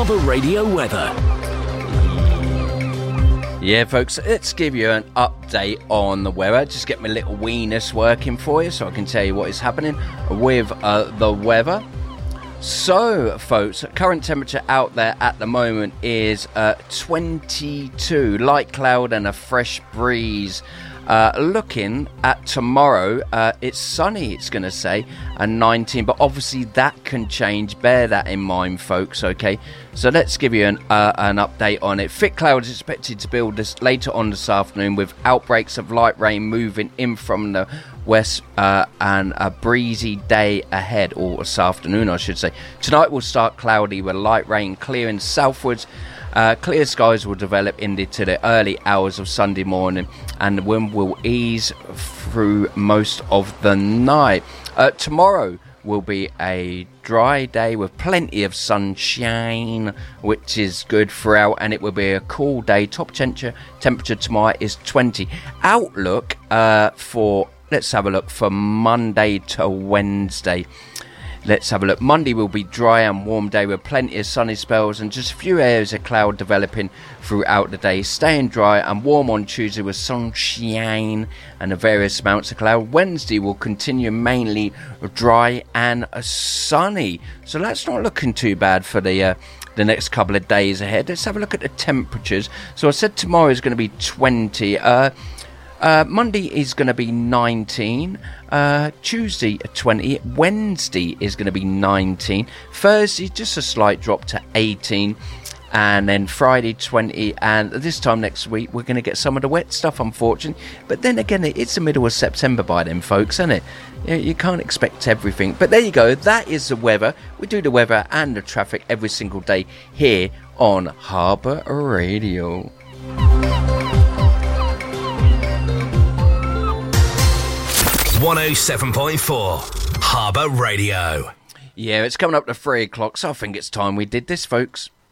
Harbour Radio weather. Yeah, folks, let's give you an update on the weather. Just get my little weenus working for you so I can tell you what is happening with the weather. So, folks, current temperature out there at the moment is 22, light cloud and a fresh breeze. Looking at tomorrow, it's sunny, it's going to say, and 19, but obviously that can change. Bear that in mind, folks, okay? So let's give you an update on it. Thick clouds expected to build this later on this afternoon with outbreaks of light rain moving in from the west and a breezy day ahead, or this afternoon, I should say. Tonight will start cloudy with light rain clearing southwards. Clear skies will develop into the early hours of Sunday morning, and the wind will ease through most of the night. Tomorrow will be a dry day with plenty of sunshine, which is good throughout, and it will be a cool day. Top temperature tomorrow is 20. Outlook for, let's have a look, for Monday to Wednesday. Let's have a look. Monday will be dry and warm day with plenty of sunny spells and just a few areas of cloud developing throughout the day. Staying dry and warm on Tuesday with sunshine and the various amounts of cloud. Wednesday will continue mainly dry and sunny. So that's not looking too bad for the next couple of days ahead. Let's have a look at the temperatures. So I said tomorrow is going to be 20. Monday is going to be 19, Tuesday 20, Wednesday is going to be 19, Thursday just a slight drop to 18, and then Friday 20, and this time next week we're going to get some of the wet stuff, unfortunately. But then again, it's the middle of September by then, folks, isn't it? You can't expect everything. But there you go, that is the weather. We do the weather and the traffic every single day here on Harbour Radio. 107.4 Harbour Radio. Yeah, it's coming up to 3 o'clock, so I think it's time we did this, folks.